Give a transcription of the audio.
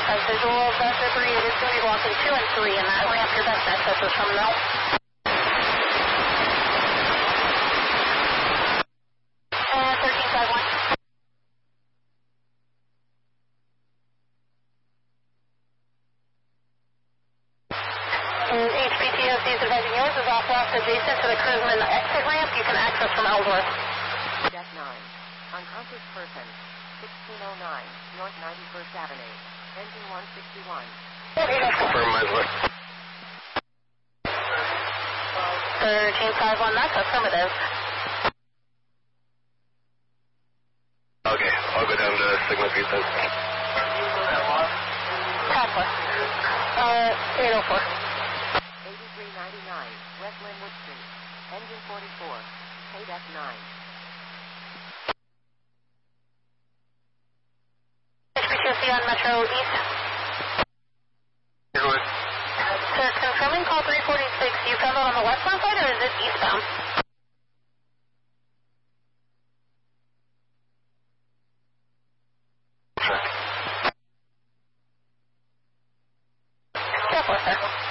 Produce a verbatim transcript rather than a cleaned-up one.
have visual of that debris. It is going to be blocking two and three, and that ramp, your best access is from Mel. And thirteen five one. And H P T O C is advising yours is off left adjacent to the Cruzman exit ramp. You can access from Ellsworth. Deck nine. Unconscious person. sixteen oh nine North ninety-first Avenue. Engine one sixty-one. Confirm Ellsworth. thirteen five one, that's affirmative. Okay, I'll go down to Sigma View then. Copper. Uh, eight oh four. eighty-three ninety-nine West Linwood Street. Engine forty-four. K F nine. H P T O C on Metro East. Good. Sir, confirming call three forty-six. You found it on the westbound side or is it eastbound? Check. Go for it, sir.